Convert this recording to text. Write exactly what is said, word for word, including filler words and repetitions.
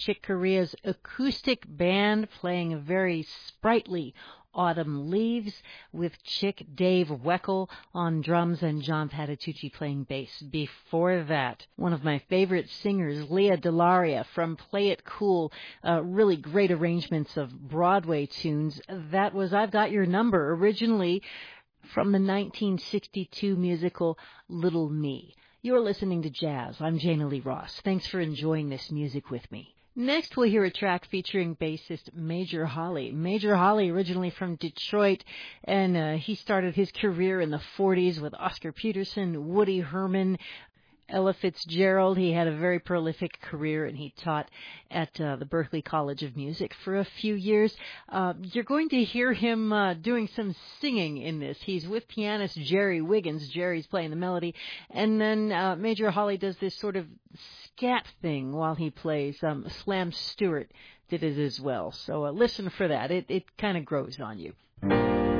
Chick Corea's acoustic band playing a very sprightly Autumn Leaves with Chick Dave Weckl on drums and John Patitucci playing bass. Before that, one of my favorite singers, Leah Delaria from Play It Cool, uh, really great arrangements of Broadway tunes. That was I've Got Your Number, originally from the nineteen sixty-two musical Little Me. You're listening to Jazz. I'm Jana Lee Ross. Thanks for enjoying this music with me. Next, we'll hear a track featuring bassist Major Holly. Major Holly, originally from Detroit, and uh, he started his career in the forties with Oscar Peterson, Woody Herman, Ella Fitzgerald. He had a very prolific career, and he taught at uh, the Berklee College of Music for a few years. Uh, you're going to hear him uh, doing some singing in this. He's with pianist Jerry Wiggins. Jerry's playing the melody. And then uh, Major Holly does this sort of scat thing while he plays. Um, Slam Stewart did it as well. So uh, listen for that. It, it kind of grows on you.